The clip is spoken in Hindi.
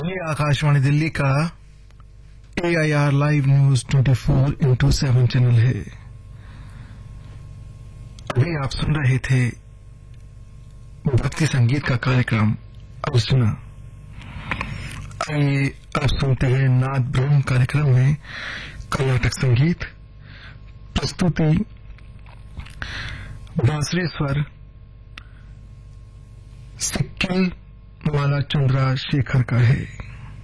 ये आकाशवाणी दिल्ली का AIR लाइव न्यूज 24/7 चैनल है। अभी आप सुन रहे थे भक्ति संगीत का कार्यक्रम अर्चना। आइए अब सुनते हैं नाद ब्रह्म कार्यक्रम में कर्नाटक संगीत। प्रस्तुति बांसुरी स्वर सिक्किल माला चंद्रा शेखर का है।